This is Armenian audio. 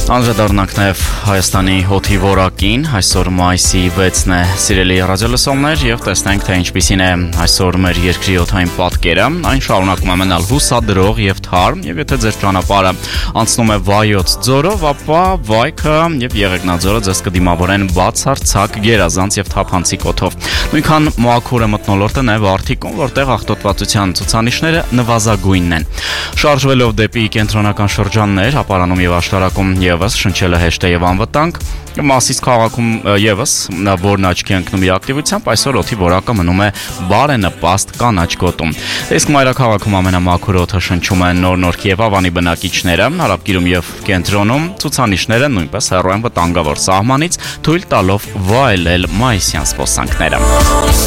Անդրադառնանք նաև Հայաստանի օդի որակին, այսօր մայիսի 6-ն է, սիրելի ռադիոլսողներ, եւ տեսնենք, թե ինչպիսին է այսօր մեր երկրի օդային պատկերը, այն շարունակում է մնալ հուսադրող եւ թարմ, եւ եթե ձեր ճանապարհը անցնում է Վայոց ձորով, ապա Վայքը եւ Եղեգնաձորը ձեզ կդիմավորեն բացարձակ գերազանց եւ թափանցիկ օդով։ Նույնքան մաքուր է մթնոլորտը նաև Արթիկում, որտեղ աղտոտվածության ցուցանիշները նվազագույնն են։ Շարժվելով դեպի կենտրոնական շրջաններ, ապարանում եւ աշտարակում եւս շնչել է հեշտ եւ անվտանգ, Մասիս քաղաքում եւս որն աչքի ընկնում իր ակտիվությամբ, այսօր օդի որակը մնում է բարենպաստ կանաչ գոտում։ Իսկ մայրաքաղաքում ամենամաքուր օդը շնչում են Նոր-Նորքի եւ Ավանի բնակիչները, Հարաբկիրում եւ Կենտրոնում ցուցանիշները նույնպես հեռու են վտանգավոր սահմանից, թույլ տալով վայելել մայիսյան զբոսանքները։